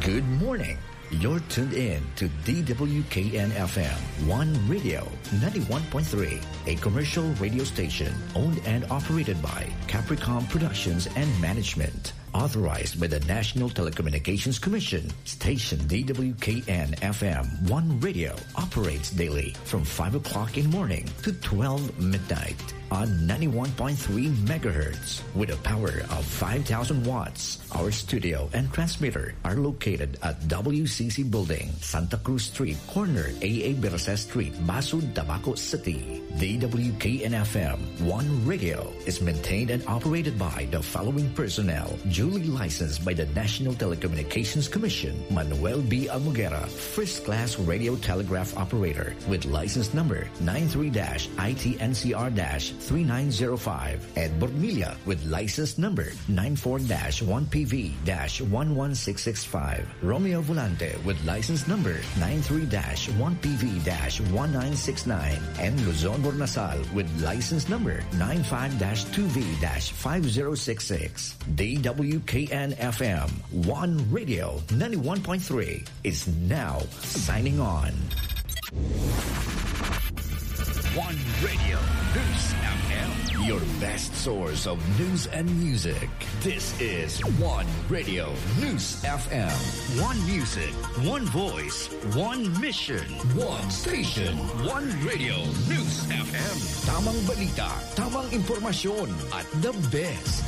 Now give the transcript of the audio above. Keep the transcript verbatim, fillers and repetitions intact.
Good morning. You're tuned in to D W K N F M One Radio ninety-one point three, a commercial radio station owned and operated by Capricorn Productions and Management. Authorized by the National Telecommunications Commission, station D W K N F M One Radio operates daily from five o'clock in the morning to twelve midnight on ninety-one point three megahertz with a power of five thousand watts. Our studio and transmitter are located at W C C Building, Santa Cruz Street, corner A A Berces Street, Basud, Tabaco City. D W K N F M One Radio is maintained and operated by the following personnel, duly licensed by the National Telecommunications Commission. Manuel B. Almugera, first class radio telegraph operator with license number nine three I T N C R three nine zero five. Ed Bormilla with license number nine four one P V one one six six five. Romeo Volante with license number nine three one P V one nine six nine. And Luzon Bornasal with license number nine five two V five zero six six. D W K N F M One Radio ninety-one point three is now signing on. One Radio News F M, your best source of news and music. This is One Radio News F M. One music, one voice, one mission, one station, one Radio News F M. Tamang balita, tamang impormasyon at the best